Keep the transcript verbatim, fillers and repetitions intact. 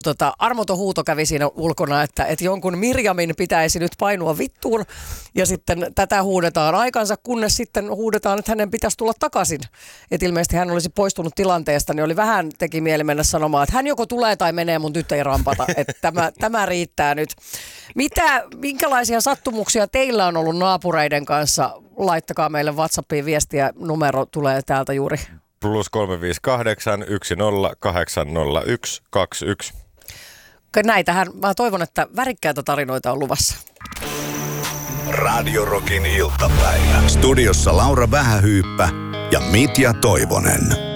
Tota, armoton huuto kävi siinä ulkona, että, että jonkun Mirjamin pitäisi nyt painua vittuun ja sitten tätä huudetaan aikansa, kunnes sitten huudetaan, että hänen pitäisi tulla takaisin. Että ilmeisesti hän olisi poistunut tilanteesta, niin oli vähän teki mieli mennä sanomaan, että hän joko tulee tai menee, mun nyt ei rampata, että tämä, tämä riittää nyt. Mitä, minkälaisia sattumuksia teillä on ollut naapureiden kanssa? Laittakaa meille WhatsAppiin viestiä, numero tulee täältä juuri. Plus kolme viisi kahdeksan yksi nolla kahdeksan nolla yksi kaksi yksi. Näitähän, mä toivon, että värikkäitä tarinoita on luvassa. Radio Rockin iltapäivä. Studiossa Laura Vähähyyppä ja Mitja Toivonen.